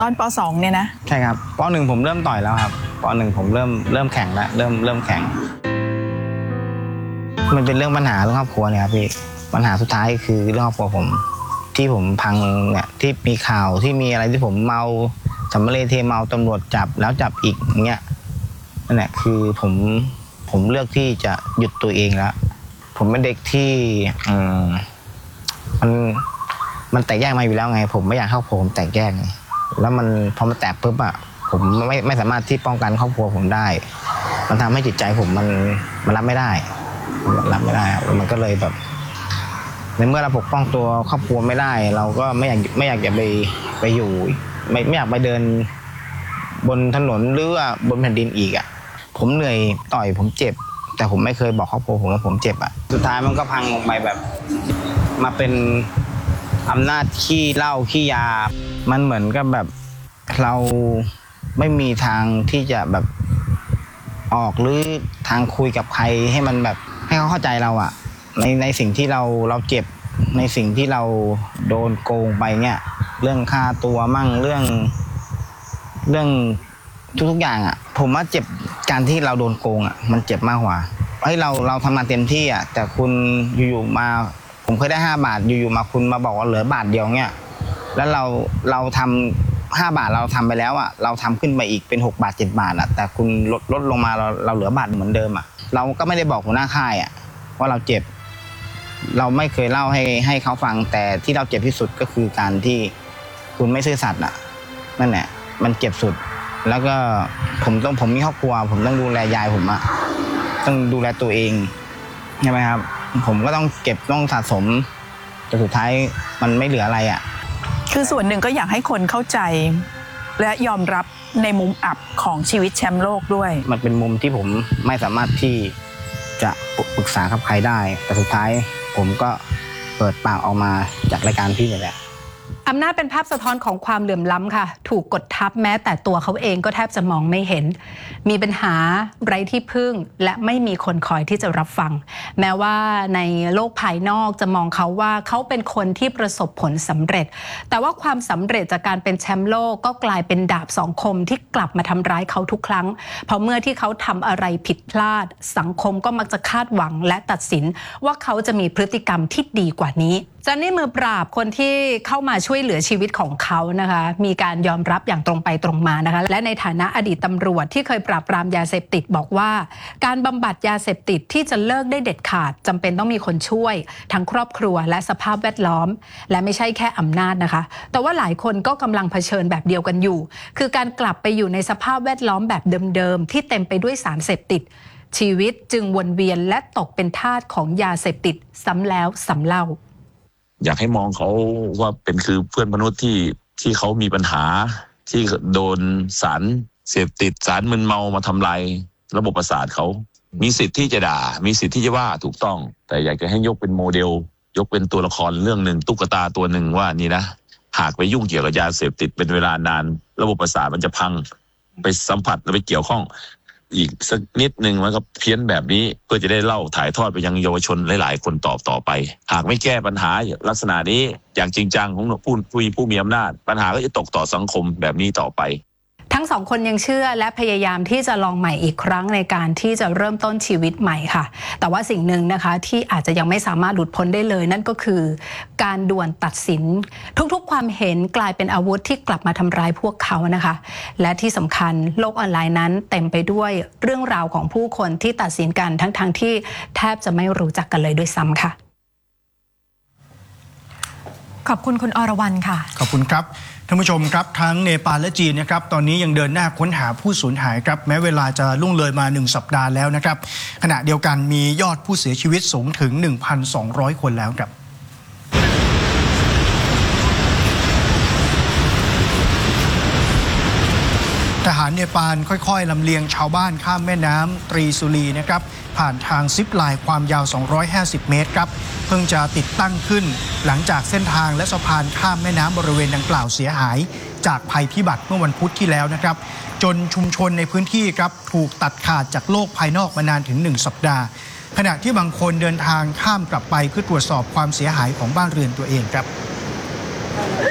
ตอนป .2 เนี่ยนะใช่ครับป .1 ผมเริ่มต่อยแล้วครับป .1 ผมเริ่มแข่งแล้วเริ่มแข่งมันเป็นเรื่องปัญหาเรื่องครอบครัวเนี่ยครับพี่ปัญหาสุดท้ายคือเรื่องครอบครัวผมที่ผมพังเนี่ยที่มีข่าวที่มีอะไรที่ผมเมาสำเร็จเทเมาตำรวจจับแล้วจับอีกเงี้ยนั่นแหละคือผมเลือกที่จะหยุดตัวเองแล้วผมเป็นเด็กที่มันแตกแยกมาอยู่แล้วไงผมไม่อยากครอบครัวผมแตกแยกไงแล้วมันพอมันแตกปุ๊บอะผมไม่สามารถที่ป้องกันครอบครัวผมได้มันทำให้จิตใจผมมันรับไม่ได้มันก็เลยแบบในเมื่อเราปกป้องตัวครอบครัวไม่ได้เราก็ไม่อยากจะไปอยู่ไม่อยากไปเดินบนถนนหรือว่าบนแผ่นดินอีกอ่ะผมเหนื่อยต่อยผมเจ็บแต่ผมไม่เคยบอกครอบครัวผมว่าผมเจ็บอ่ะสุดท้ายมันก็พังลงไปแบบมาเป็นอำนาจขี้เหล้าขี้ยามันเหมือนกับแบบเราไม่มีทางที่จะแบบออกหรือทางคุยกับใครให้มันแบบให้เขาเข้าใจเราอะในสิ่งที่เราเจ็บในสิ่งที่เราโดนโกงไปเนี่ยเรื่องค่าตัวมั่งเรื่องทุกอย่างอะผมว่าเจ็บการที่เราโดนโกงอะมันเจ็บมากกว่าเราทำงานเต็มที่อะแต่คุณอยู่ๆมาผมเคยได้5 บาทอยู่ๆมาคุณมาบอกว่าเหลือบาทเดียวเนี่ยแล้วเราทำ5 บาทเราทำไปแล้วอ่ะเราทำขึ้นไปอีกเป็น6 บาท7 บาทอ่ะแต่คุณลดลงมาเราเหลือบาทเหมือนเดิมอ่ะเราก็ไม่ได้บอกหัวหน้าค่ายอ่ะว่าเราเจ็บเราไม่เคยเล่าให้เขาฟังแต่ที่เราเจ็บที่สุดก็คือการที่คุณไม่ซื่อสัตย์อ่ะนั่นแหละมันเจ็บสุดแล้วก็ผมมีครอบครัวผมต้องดูแลยายผมอ่ะต้องดูแลตัวเองใช่ไหมครับผมก็ต้องเก็บต้องสะสมแต่สุดท้ายมันไม่เหลืออะไรอ่ะคือส่วนหนึ่งก็อยากให้คนเข้าใจและยอมรับในมุมอับของชีวิตแชมป์โลกด้วยมันเป็นมุมที่ผมไม่สามารถที่จะปรึกษากับใครได้แต่สุดท้ายผมก็เปิดปากออกมาจากรายการพี่นี่แหละอำนาจเป็นภาพสะท้อนของความเหลื่อมล้ำค่ะถูกกดทับแม้แต่ตัวเขาเองก็แทบจะมองไม่เห็นมีปัญหาไร้ที่พึ่งและไม่มีคนคอยที่จะรับฟังแม้ว่าในโลกภายนอกจะมองเขาว่าเขาเป็นคนที่ประสบผลสำเร็จแต่ว่าความสำเร็จจากการเป็นแชมป์โลกก็กลายเป็นดาบ2 คมที่กลับมาทำร้ายเขาทุกครั้งเพราะเมื่อที่เขาทำอะไรผิดพลาดสังคมก็มักจะคาดหวังและตัดสินว่าเขาจะมีพฤติกรรมที่ดีกว่านี้จอนนี่มือปราบคนที่เข้ามาช่วยเหลือชีวิตของเขานะคะมีการยอมรับอย่างตรงไปตรงมานะคะและในฐานะอดีตตำรวจที่เคยปราบปรามยาเสพติดบอกว่าการบำบัดยาเสพติดที่จะเลิกได้เด็ดขาดจำเป็นต้องมีคนช่วยทั้งครอบครัวและสภาพแวดล้อมและไม่ใช่แค่อำนาจนะคะแต่ว่าหลายคนก็กำลังเผชิญแบบเดียวกันอยู่คือการกลับไปอยู่ในสภาพแวดล้อมแบบเดิมๆที่เต็มไปด้วยสารเสพติดชีวิตจึงวนเวียนและตกเป็นทาสของยาเสพติดซ้ำแล้วซ้ำเล่าอยากให้มองเขาว่าเป็นคือเพื่อนมนุษย์ที่เขามีปัญหาที่โดนสารเสพติดสารมึนเมามาทำลายระบบประสาทเขามีสิทธิ์ที่จะด่ามีสิทธิ์ที่จะว่าถูกต้องแต่อยากจะให้ยกเป็นโมเดลยกเป็นตัวละครเรื่องหนึ่งตุ๊กตาตัวหนึ่งว่านี่นะหากไปยุ่งเกี่ยวกับยาเสพติดเป็นเวลานานระบบประสาทมันจะพังไปสัมผัสและไปเกี่ยวข้องอีกสักนิดหนึ่งมันก็เพี้ยนแบบนี้เพื่อจะได้เล่าถ่ายทอดไปยังเยาวชนหลายๆคนต่อไปหากไม่แก้ปัญหาลักษณะนี้อย่างจริงจังของผู้มีอำนาจปัญหาก็จะตกต่อสังคมแบบนี้ต่อไปทั้ง2 คนยังเชื่อและพยายามที่จะลองใหม่อีกครั้งในการที่จะเริ่มต้นชีวิตใหม่ค่ะแต่ว่าสิ่งหนึ่งนะคะที่อาจจะยังไม่สามารถหลุดพ้นได้เลยนั่นก็คือการด่วนตัดสินทุกๆความเห็นกลายเป็นอาวุธที่กลับมาทำร้ายพวกเขานะคะและที่สำคัญโลกออนไลน์นั้นเต็มไปด้วยเรื่องราวของผู้คนที่ตัดสินกันทั้งที่แทบจะไม่รู้จักกันเลยด้วยซ้ำค่ะขอบคุณคุณอรวรรณค่ะขอบคุณครับท่านผู้ชมครับทั้งเนปาลและจีนนะครับตอนนี้ยังเดินหน้าค้นหาผู้สูญหายครับแม้เวลาจะล่วงเลยมา1 สัปดาห์แล้วนะครับขณะเดียวกันมียอดผู้เสียชีวิตสูงถึง 1,200 คนแล้วครับทหารเนปาลค่อยๆลำเลียงชาวบ้านข้ามแม่น้ำตรีสุรีนะครับผ่านทางซิปไลน์ความยาว250 เมตรครับเพิ่งจะติดตั้งขึ้นหลังจากเส้นทางและสะพานข้ามแม่น้ำบริเวณดังกล่าวเสียหายจากภัยพิบัติเมื่อวันพุธที่แล้วนะครับจนชุมชนในพื้นที่ครับถูกตัดขาดจากโลกภายนอกมานานถึง1 สัปดาห์ขณะที่บางคนเดินทางข้ามกลับไปเพื่อตรวจสอบความเสียหายของบ้านเรือนตัวเองครับ